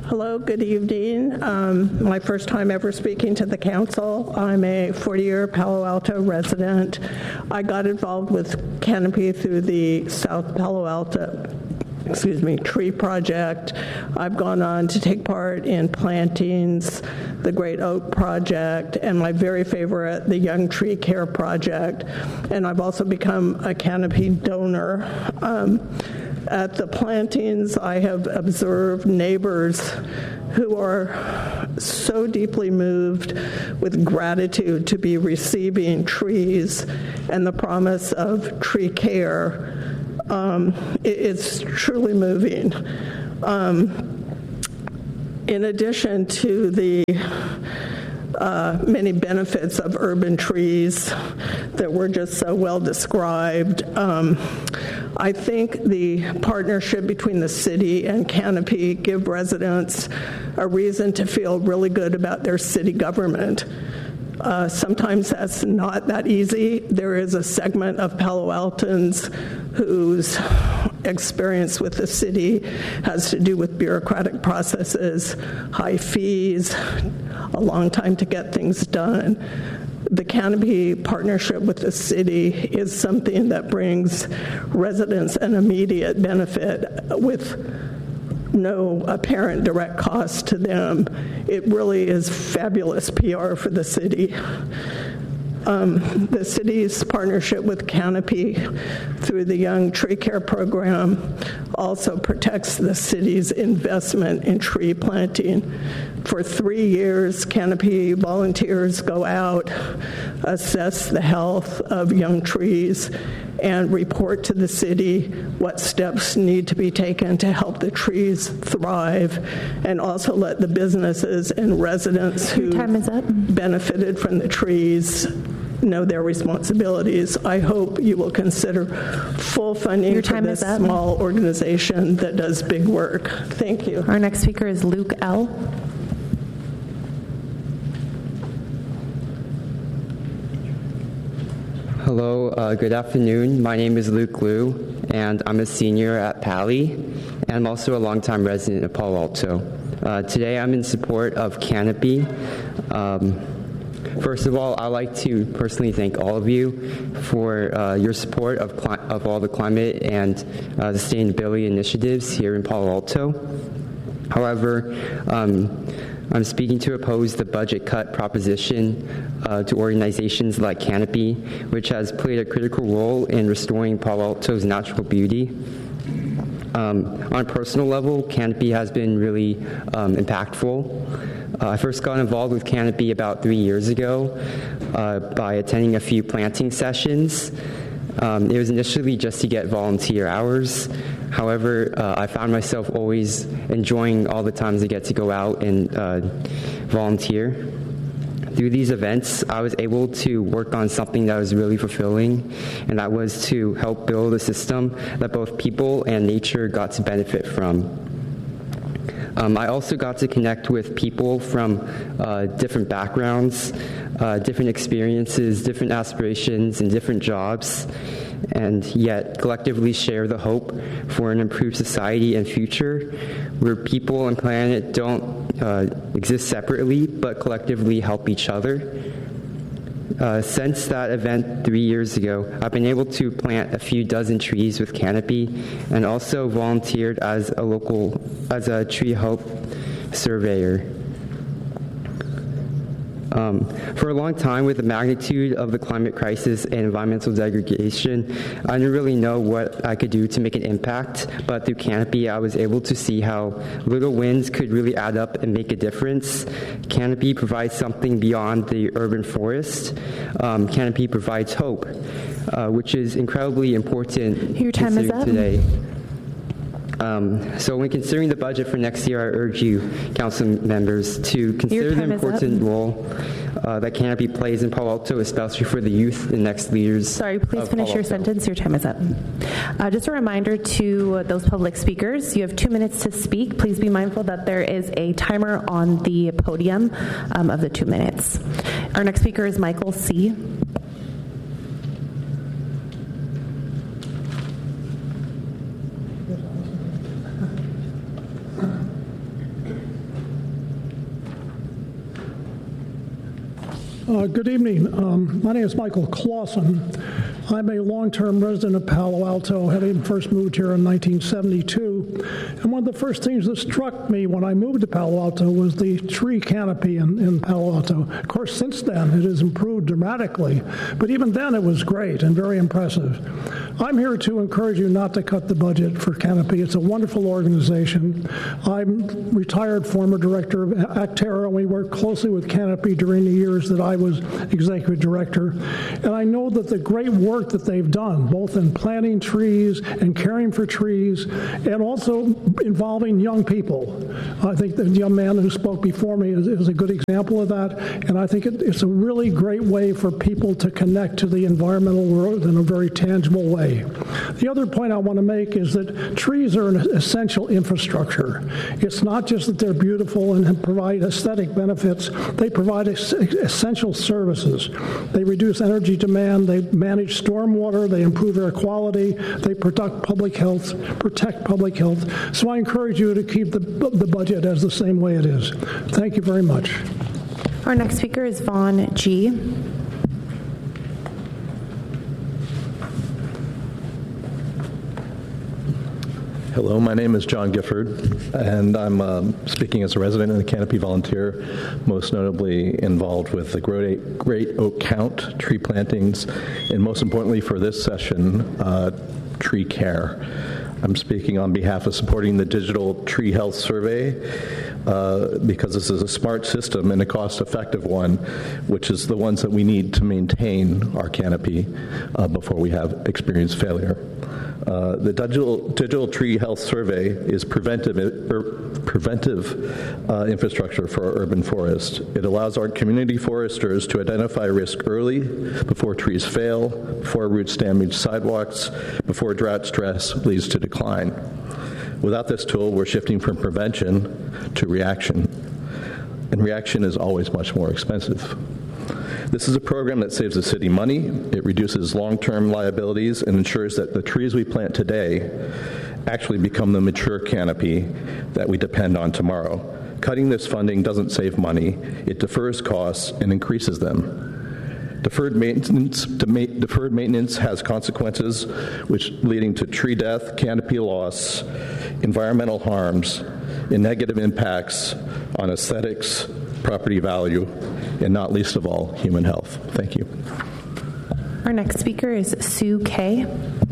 Hello, good evening. My first time ever speaking to the council. I'm a 40-year Palo Alto resident. I got involved with Canopy through the South Palo Alto tree project. I've gone on to take part in plantings, the Great Oak Project, and my very favorite, the Young Tree Care Project. And I've also become a Canopy donor. At the plantings, I have observed neighbors who are so deeply moved with gratitude to be receiving trees and the promise of tree care. It's truly moving. In addition to the many benefits of urban trees that were just so well described, I think the partnership between the city and Canopy give residents a reason to feel really good about their city government. Sometimes that's not that easy. There is a segment of Palo Altans whose experience with the city has to do with bureaucratic processes, high fees, a long time to get things done. The Canopy partnership with the city is something that brings residents an immediate benefit with no apparent direct cost to them. It really is fabulous PR for the city. The city's partnership with Canopy through the Young Tree Care Program also protects the city's investment in tree planting. For 3 years, Canopy volunteers go out, assess the health of young trees, and report to the city what steps need to be taken to help the trees thrive, and also let the businesses and residents who benefited from the trees know their responsibilities. I hope you will consider full funding for this small organization that does big work. Thank you. Our next speaker is Luke L. Hello, good afternoon. My name is Luke Liu, and I'm a senior at Pali, and I'm also a longtime resident of Palo Alto. Today I'm in support of Canopy. First of all, I'd like to personally thank all of you for your support of all the climate and sustainability initiatives here in Palo Alto. However, I'm speaking to oppose the budget cut proposition to organizations like Canopy, which has played a critical role in restoring Palo Alto's natural beauty. On a personal level, Canopy has been really impactful. I first got involved with Canopy about 3 years ago by attending a few planting sessions. It was initially just to get volunteer hours. However, I found myself always enjoying all the times I get to go out and volunteer. Through these events, I was able to work on something that was really fulfilling, and that was to help build a system that both people and nature got to benefit from. I also got to connect with people from different backgrounds, different experiences, different aspirations, and different jobs, and yet collectively share the hope for an improved society and future where people and planet don't exist separately but collectively help each other. Since that event 3 years ago, I've been able to plant a few dozen trees with Canopy and also volunteered as a tree hope surveyor. For a long time, with the magnitude of the climate crisis and environmental degradation, I didn't really know what I could do to make an impact, but through Canopy, I was able to see how little wins could really add up and make a difference. Canopy provides something beyond the urban forest. Canopy provides hope, which is incredibly important. Your time is up. Today. So when considering the budget for next year, I urge you, council members, to consider the important role that Canopy plays in Palo Alto, especially for the youth and next leaders. Sorry, please finish your sentence. Your time is up. Just a reminder to those public speakers, you have 2 minutes to speak. Please be mindful that there is a timer on the podium of the 2 minutes. Our next speaker is Michael C. Good evening. My name is Michael Clausen. I'm a long-term resident of Palo Alto, having first moved here in 1972. And one of the first things that struck me when I moved to Palo Alto was the tree canopy in Palo Alto. Of course, since then, it has improved dramatically. But even then, it was great and very impressive. I'm here to encourage you not to cut the budget for Canopy. It's a wonderful organization. I'm retired former director of Actera, and we worked closely with Canopy during the years that I was executive director. And I know that the great work that they've done, both in planting trees and caring for trees, and also involving young people. I think the young man who spoke before me is a good example of that. And I think it's a really great way for people to connect to the environmental world in a very tangible way. The other point I want to make is that trees are an essential infrastructure. It's not just that they're beautiful and provide aesthetic benefits. They provide essential services. They reduce energy demand. They manage stormwater. They improve air quality. They protect public health. So I encourage you to keep the budget as the same way it is. Thank you very much. Our next speaker is Vaughn G. Hello, my name is John Gifford, and I'm speaking as a resident and a Canopy volunteer, most notably involved with the Great Oak Count, tree plantings, and most importantly for this session, tree care. I'm speaking on behalf of supporting the digital tree health survey because this is a smart system and a cost-effective one, which is the ones that we need to maintain our canopy before we have experienced failure. The digital tree health survey is preventive infrastructure for our urban forest. It allows our community foresters to identify risk early, before trees fail, before roots damage sidewalks, before drought stress leads to decline. Without this tool, we're shifting from prevention to reaction, and reaction is always much more expensive. This is a program that saves the city money, it reduces long-term liabilities, and ensures that the trees we plant today actually become the mature canopy that we depend on tomorrow. Cutting this funding doesn't save money, it defers costs and increases them. Deferred maintenance has consequences, which leading to tree death, canopy loss, environmental harms, and negative impacts on aesthetics, property value, and not least of all, human health. Thank you. Our next speaker is Sue Kay.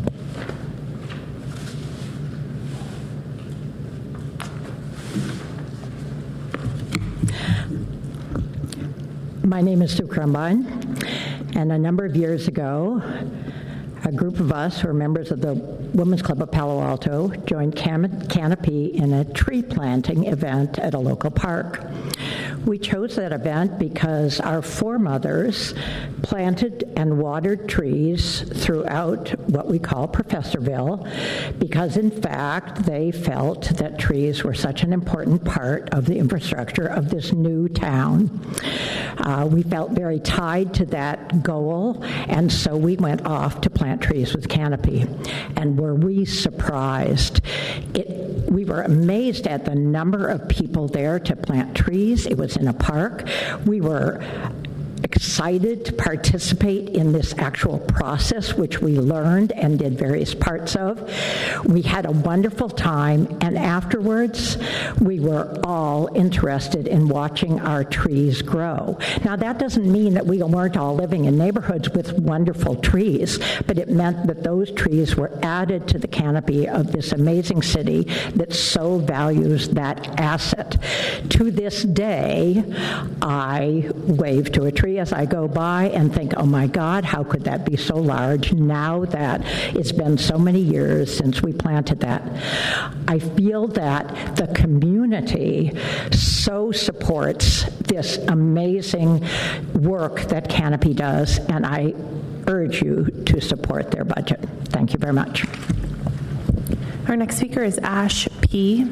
My name is Sue Crumbine, and a number of years ago, a group of us who are members of the Women's Club of Palo Alto joined Canopy in a tree planting event at a local park. We chose that event because our foremothers planted and watered trees throughout what we call Professorville, because in fact they felt that trees were such an important part of the infrastructure of this new town. We felt very tied to that goal, and so we went off to plant trees with Canopy. And were we surprised? We were amazed at the number of people there to plant trees. It was in a park. We were excited to participate in this actual process, which we learned and did various parts of. We had a wonderful time, and afterwards, we were all interested in watching our trees grow. Now, that doesn't mean that we weren't all living in neighborhoods with wonderful trees, but it meant that those trees were added to the canopy of this amazing city that so values that asset. To this day, I wave to a tree as I go by and think, oh my God, how could that be so large now that it's been so many years since we planted that? I feel that the community so supports this amazing work that Canopy does, and I urge you to support their budget. Thank you very much. Our next speaker is Ash P.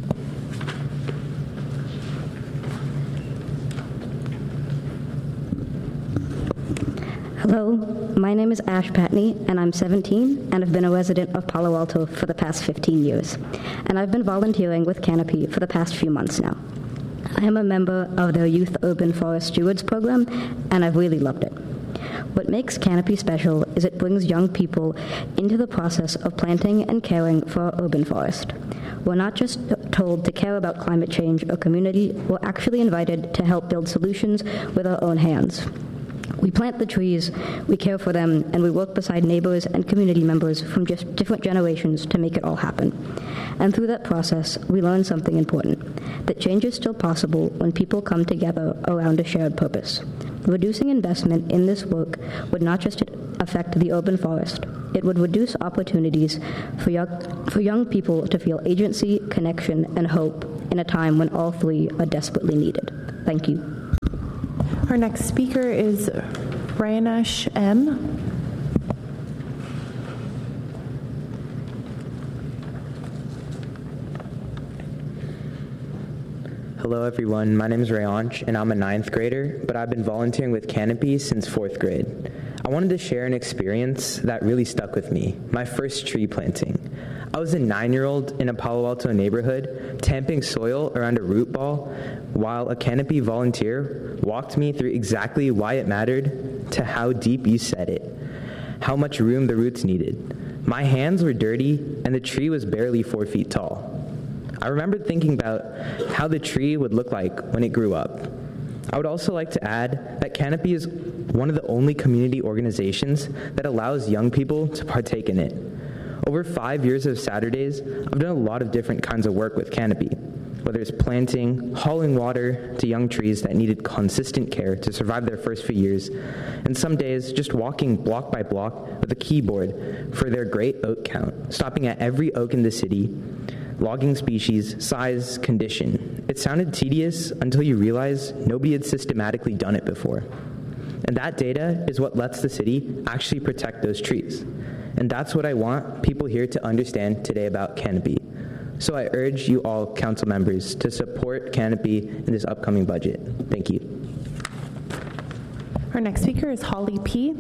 Hello, my name is Ash Patney, and I'm 17, and I've been a resident of Palo Alto for the past 15 years. And I've been volunteering with Canopy for the past few months now. I am a member of their Youth Urban Forest Stewards program, and I've really loved it. What makes Canopy special is it brings young people into the process of planting and caring for our urban forest. We're not just told to care about climate change or community, we're actually invited to help build solutions with our own hands. We plant the trees, we care for them, and we work beside neighbors and community members from just different generations to make it all happen. And through that process, we learn something important, that change is still possible when people come together around a shared purpose. Reducing investment in this work would not just affect the urban forest, it would reduce opportunities for young people to feel agency, connection, and hope in a time when all three are desperately needed. Thank you. Our next speaker is Ryanesh M. Hello everyone, my name is Rayansh and I'm a 9th grader, but I've been volunteering with Canopy since 4th grade. I wanted to share an experience that really stuck with me, my first tree planting. I was a 9-year-old in a Palo Alto neighborhood, tamping soil around a root ball, while a Canopy volunteer walked me through exactly why it mattered to how deep you set it, how much room the roots needed. My hands were dirty and the tree was barely 4 feet tall. I remember thinking about how the tree would look like when it grew up. I would also like to add that Canopy is one of the only community organizations that allows young people to partake in it. Over 5 years of Saturdays, I've done a lot of different kinds of work with Canopy, whether it's planting, hauling water to young trees that needed consistent care to survive their first few years, and some days just walking block by block with a keyboard for their great oak count, stopping at every oak in the city, logging species, size, condition. It sounded tedious until you realize nobody had systematically done it before. And that data is what lets the city actually protect those trees. And that's what I want people here to understand today about Canopy. So I urge you all council members to support Canopy in this upcoming budget. Thank you. Our next speaker is Holly P.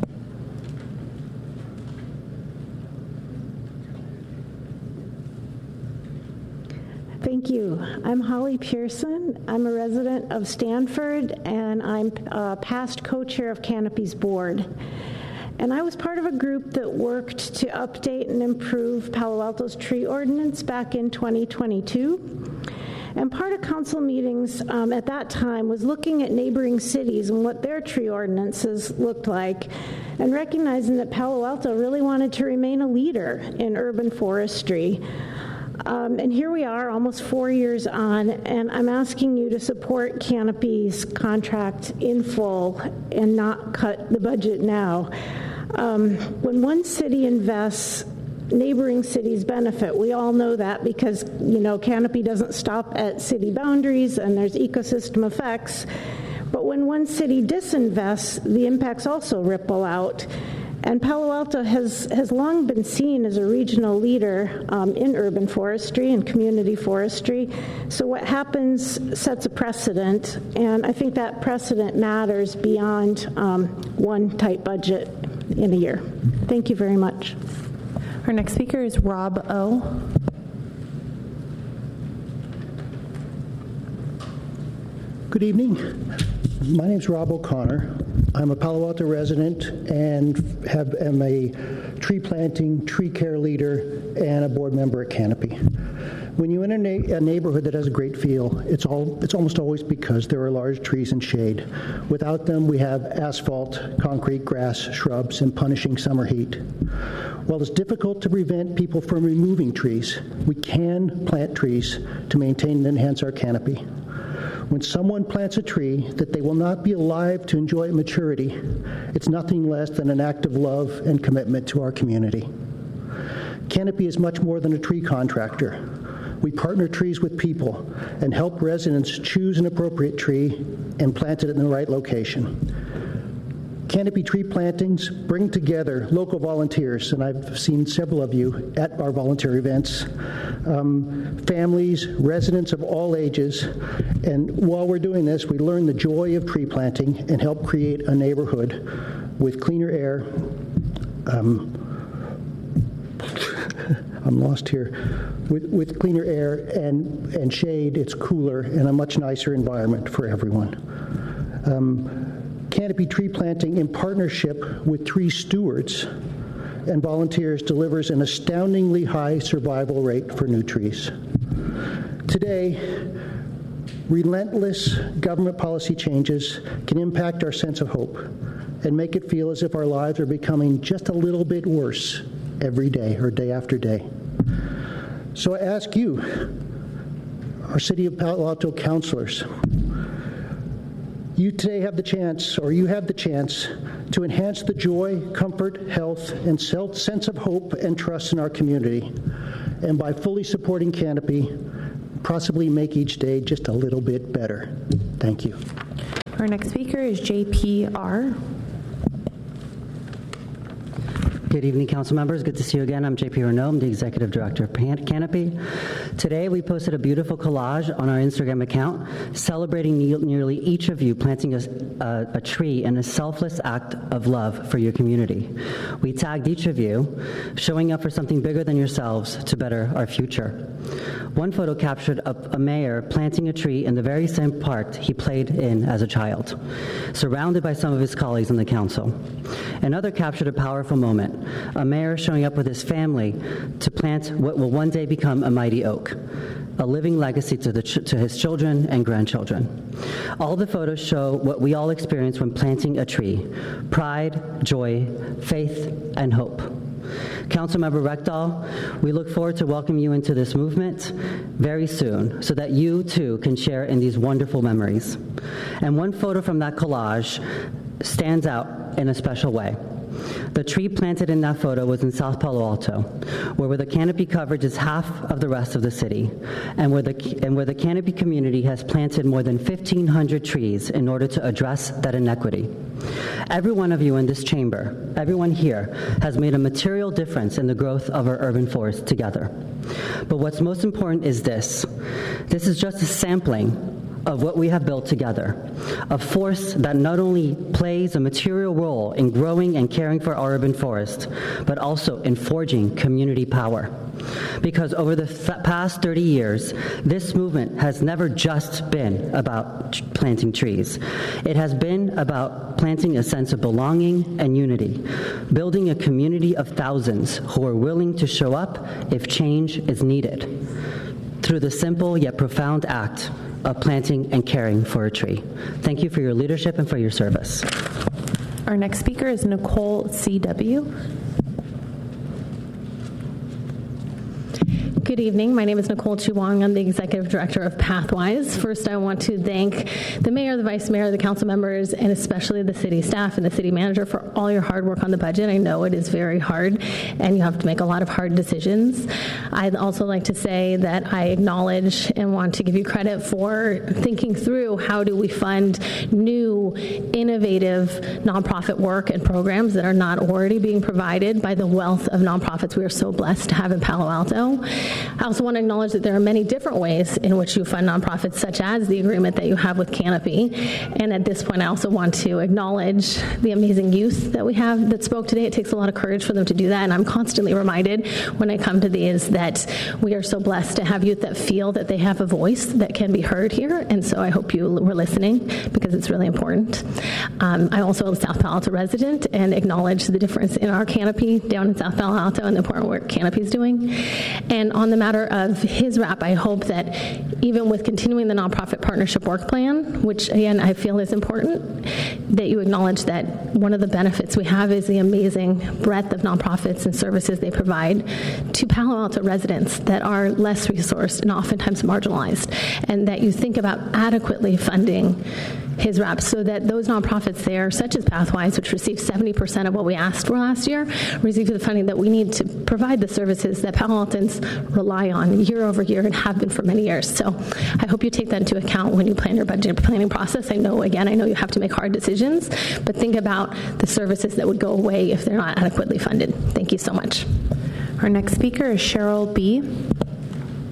Thank you. I'm Holly Pearson. I'm a resident of Stanford, and I'm past co-chair of Canopy's board. And I was part of a group that worked to update and improve Palo Alto's tree ordinance back in 2022. And part of council meetings at that time was looking at neighboring cities and what their tree ordinances looked like, and recognizing that Palo Alto really wanted to remain a leader in urban forestry. And here we are, almost 4 years on, and I'm asking you to support Canopy's contract in full and not cut the budget now. When one city invests, neighboring cities benefit. We all know that because, Canopy doesn't stop at city boundaries and there's ecosystem effects. But when one city disinvests, the impacts also ripple out. And Palo Alto has long been seen as a regional leader in urban forestry and community forestry. So what happens sets a precedent, and I think that precedent matters beyond one tight budget in a year. Thank you very much. Our next speaker is Rob O. Good evening. My name is Rob O'Connor. I'm a Palo Alto resident and am a tree planting, tree care leader, and a board member at Canopy. When you enter a neighborhood that has a great feel, it's almost always because there are large trees and shade. Without them, we have asphalt, concrete, grass, shrubs, and punishing summer heat. While it's difficult to prevent people from removing trees, we can plant trees to maintain and enhance our canopy. When someone plants a tree that they will not be alive to enjoy at maturity, it's nothing less than an act of love and commitment to our community. Canopy is much more than a tree contractor. We partner trees with people and help residents choose an appropriate tree and plant it in the right location. Canopy tree plantings bring together local volunteers, and I've seen several of you at our volunteer events, families, residents of all ages, and while we're doing this, we learn the joy of tree planting and help create a neighborhood with cleaner air, I'm lost here. With cleaner air and shade, it's cooler and a much nicer environment for everyone. Canopy tree planting in partnership with tree stewards and volunteers delivers an astoundingly high survival rate for new trees. Today, relentless government policy changes can impact our sense of hope and make it feel as if our lives are becoming just a little bit worse every day or day after day. So I ask you, our City of Palo Alto councilors, you today have the chance, or you have the chance, to enhance the joy, comfort, health, and sense of hope and trust in our community. And by fully supporting Canopy, possibly make each day just a little bit better. Thank you. Our next speaker is JPR. Good evening, council members. Good to see you again. I'm JP Renaud. I'm the executive director of Canopy. Today, we posted a beautiful collage on our Instagram account celebrating nearly each of you planting a tree in a selfless act of love for your community. We tagged each of you, showing up for something bigger than yourselves to better our future. One photo captured a mayor planting a tree in the very same park he played in as a child, surrounded by some of his colleagues on the council. Another captured a powerful moment, a mayor showing up with his family to plant what will one day become a mighty oak, a living legacy to his children and grandchildren. All the photos show what we all experience when planting a tree: pride, joy, faith, and hope. Councilmember Rekdal, we look forward to welcoming you into this movement very soon so that you too can share in these wonderful memories. And one photo from that collage stands out in a special way. The tree planted in that photo was in South Palo Alto, where the canopy coverage is half of the rest of the city, and where the canopy community has planted more than 1,500 trees in order to address that inequity. Every one of you in this chamber, everyone here, has made a material difference in the growth of our urban forest together. But what's most important is this. This is just a sampling of what we have built together, a force that not only plays a material role in growing and caring for our urban forest, but also in forging community power. Because over the past 30 years, this movement has never just been about planting trees. It has been about planting a sense of belonging and unity, building a community of thousands who are willing to show up if change is needed, through the simple yet profound act of planting and caring for a tree. Thank you for your leadership and for your service. Our next speaker is Nicole C.W. Good evening. My name is Nicole Chuwang. I'm the Executive Director of Pathwise. First, I want to thank the Mayor, the Vice Mayor, the Council members, and especially the City staff and the City Manager for all your hard work on the budget. I know it is very hard, and you have to make a lot of hard decisions. I'd also like to say that I acknowledge and want to give you credit for thinking through how do we fund new, innovative nonprofit work and programs that are not already being provided by the wealth of nonprofits we are so blessed to have in Palo Alto. I also want to acknowledge that there are many different ways in which you fund nonprofits, such as the agreement that you have with Canopy. And at this point, I also want to acknowledge the amazing youth that we have that spoke today. It takes a lot of courage for them to do that, and I'm constantly reminded when I come to these that we are so blessed to have youth that feel that they have a voice that can be heard here, and so I hope you were listening because it's really important. I also am a South Palo Alto resident and acknowledge the difference in our Canopy down in South Palo Alto and the important work Canopy is doing. And on the matter of his wrap, I hope that even with continuing the nonprofit partnership work plan, which again I feel is important, that you acknowledge that one of the benefits we have is the amazing breadth of nonprofits and services they provide to Palo Alto residents that are less resourced and oftentimes marginalized, and that you think about adequately funding his wrap so that those nonprofits there, such as Pathwise, which received 70% of what we asked for last year, receive the funding that we need to provide the services that Palo Altans rely on year over year and have been for many years. So I hope you take that into account when you plan your budget planning process. I know you have to make hard decisions, but think about the services that would go away if they're not adequately funded. Thank you so much. Our next speaker is Cheryl B.